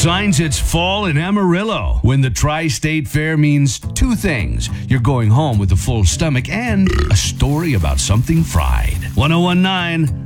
Signs it's fall in Amarillo when the Tri-State Fair means two things. You're going home with a full stomach and a story about something fried. 1019